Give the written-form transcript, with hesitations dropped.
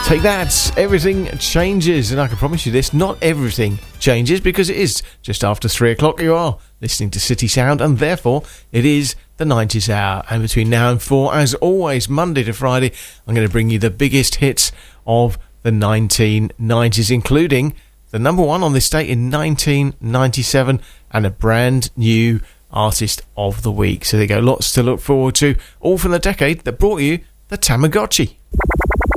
Take that, everything changes, and I can promise you this, not everything changes, because it is just after 3 o'clock. You are listening to City Sound, and therefore it is the 90s hour. And between now and 4, as always, Monday to Friday, I'm going to bring you the biggest hits of the 1990s, including the number one on this date in 1997, and a brand new artist of the week. So there you go, lots to look forward to, all from the decade that brought you the Tamagotchi.